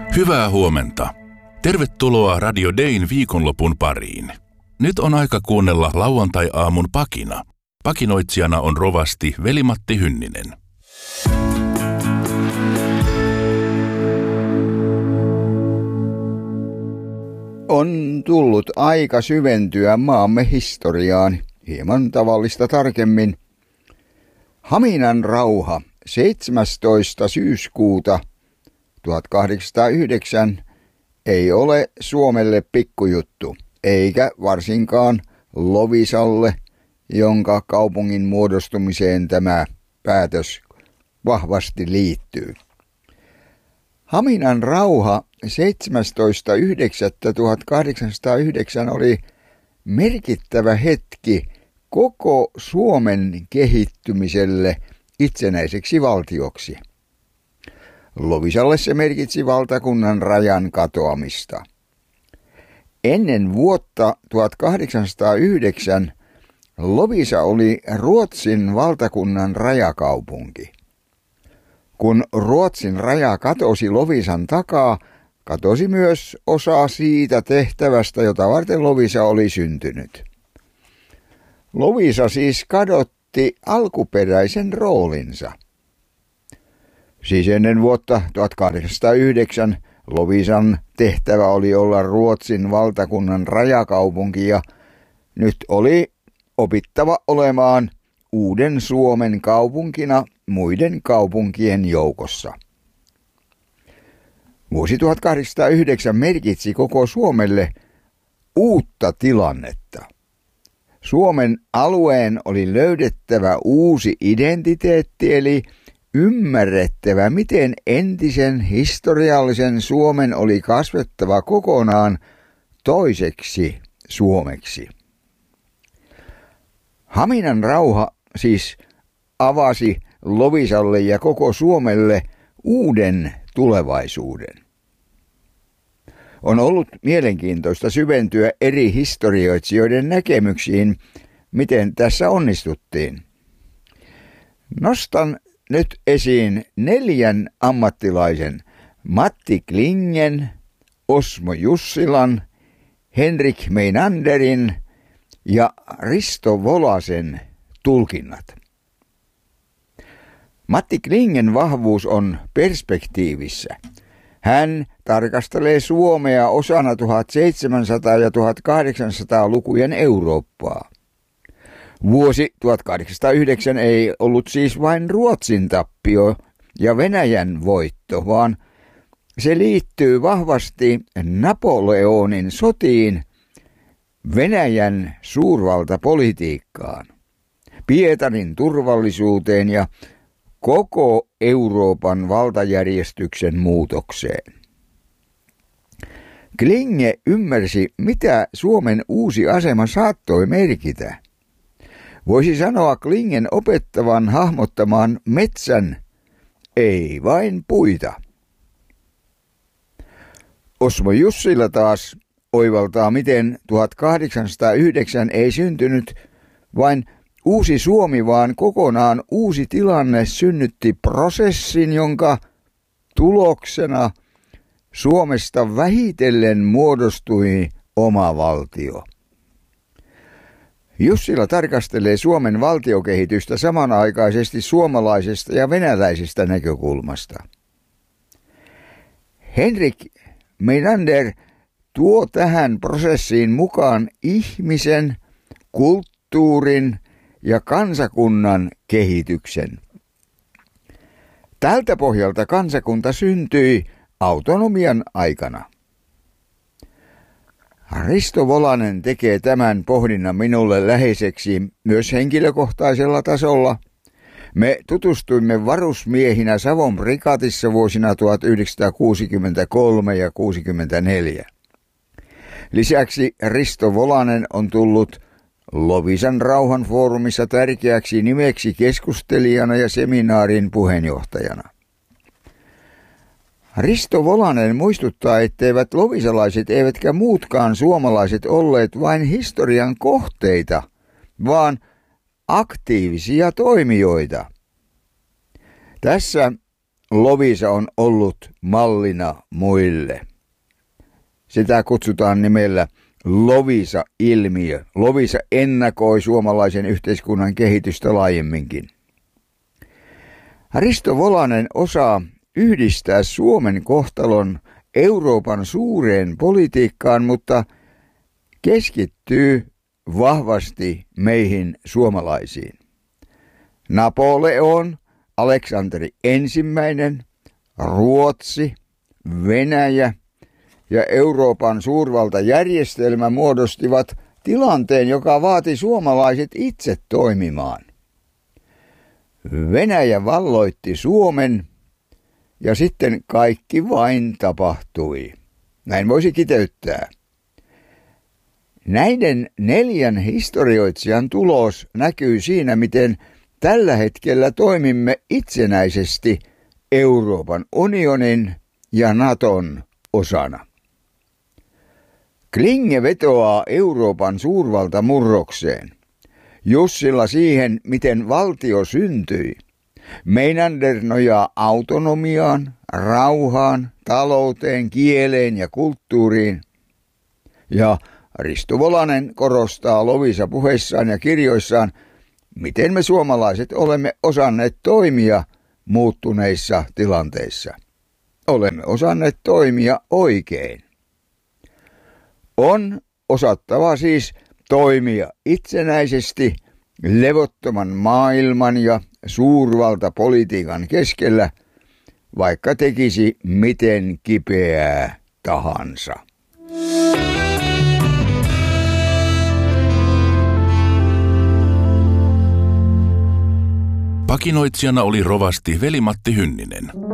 Hyvää huomenta. Tervetuloa Radio Dayn viikonlopun pariin. Nyt on aika kuunnella lauantai-aamun pakina. Pakinoitsijana on rovasti Veli-Matti Hynninen. On tullut aika syventyä maamme historiaan, hieman tavallista tarkemmin. Haminan rauha 17. syyskuuta 1809 ei ole Suomelle pikkujuttu, eikä varsinkaan Loviisalle, jonka kaupungin muodostumiseen tämä päätös vahvasti liittyy. Haminan rauha 17.9.1809 oli merkittävä hetki koko Suomen kehittymiselle itsenäiseksi valtioksi. Loviisalle se merkitsi valtakunnan rajan katoamista. Ennen vuotta 1809 Loviisa oli Ruotsin valtakunnan rajakaupunki. Kun Ruotsin raja katosi Loviisan takaa, katosi myös osa siitä tehtävästä, jota varten Loviisa oli syntynyt. Loviisa siis kadotti alkuperäisen roolinsa. Siis ennen vuotta 1809 Loviisan tehtävä oli olla Ruotsin valtakunnan rajakaupunki ja nyt oli opittava olemaan uuden Suomen kaupunkina muiden kaupunkien joukossa. Vuosi 1809 merkitsi koko Suomelle uutta tilannetta. Suomen alueen oli löydettävä uusi identiteetti eli ymmärrettävä, miten entisen historiallisen Suomen oli kasvettava kokonaan toiseksi Suomeksi. Haminan rauha siis avasi Loviisalle ja koko Suomelle uuden tulevaisuuden. On ollut mielenkiintoista syventyä eri historioitsijoiden näkemyksiin, miten tässä onnistuttiin. Nostan nyt esiin 4 ammattilaisen: Matti Klingen, Osmo Jussilan, Henrik Meinanderin ja Risto Volasen tulkinnat. Matti Klingen vahvuus on perspektiivissä. Hän tarkastelee Suomea osana 1700- ja 1800-lukujen Eurooppaa. Vuosi 1809 ei ollut siis vain Ruotsin tappio ja Venäjän voitto, vaan se liittyy vahvasti Napoleonin sotiin, Venäjän suurvaltapolitiikkaan, Pietarin turvallisuuteen ja koko Euroopan valtajärjestyksen muutokseen. Klinge ymmärsi, mitä Suomen uusi asema saattoi merkitä. Voisi sanoa Klingen opettavan hahmottamaan metsän, ei vain puita. Osmo Jussila taas oivaltaa, miten 1809 ei syntynyt vain uusi Suomi, vaan kokonaan uusi tilanne synnytti prosessin, jonka tuloksena Suomesta vähitellen muodostui oma valtio. Jussila tarkastelee Suomen valtiokehitystä samanaikaisesti suomalaisesta ja venäläisestä näkökulmasta. Henrik Meinander tuo tähän prosessiin mukaan ihmisen, kulttuurin ja kansakunnan kehityksen. Tältä pohjalta kansakunta syntyi autonomian aikana. Risto Volanen tekee tämän pohdinnan minulle läheiseksi myös henkilökohtaisella tasolla. Me tutustuimme varusmiehinä Savon prikaatissa vuosina 1963 ja 1964. Lisäksi Risto Volanen on tullut Loviisan rauhanfoorumissa tärkeäksi nimeksi keskustelijana ja seminaarin puheenjohtajana. Risto Volanen muistuttaa, etteivät loviisalaiset eivätkä muutkaan suomalaiset olleet vain historian kohteita, vaan aktiivisia toimijoita. Tässä Loviisa on ollut mallina muille. Sitä kutsutaan nimellä Loviisa-ilmiö. Loviisa ennakoi suomalaisen yhteiskunnan kehitystä laajemminkin. Risto Volanen osaa yhdistää Suomen kohtalon Euroopan suureen politiikkaan, mutta keskittyy vahvasti meihin suomalaisiin. Napoleon, Aleksanteri I, Ruotsi, Venäjä ja Euroopan suurvaltajärjestelmä muodostivat tilanteen, joka vaati suomalaiset itse toimimaan. Venäjä valloitti Suomen ja sitten kaikki vain tapahtui. Näin voisi kiteyttää. Näiden 4 historioitsijan tulos näkyy siinä, miten tällä hetkellä toimimme itsenäisesti Euroopan unionin ja Naton osana. Klinge vetoaa Euroopan suurvaltamurrokseen. Jussila siihen, miten valtio syntyi. Meinander nojaa autonomiaan, rauhaan, talouteen, kieleen ja kulttuuriin. Ja Risto Volanen korostaa Loviisa puheissaan ja kirjoissaan, miten me suomalaiset olemme osanneet toimia muuttuneissa tilanteissa. Olemme osanneet toimia oikein. On osattava siis toimia itsenäisesti levottoman maailman ja suurvaltapolitiikan keskellä, vaikka tekisi miten kipeää tahansa. Pakinoitsijana oli rovasti Veli-Matti Hynninen.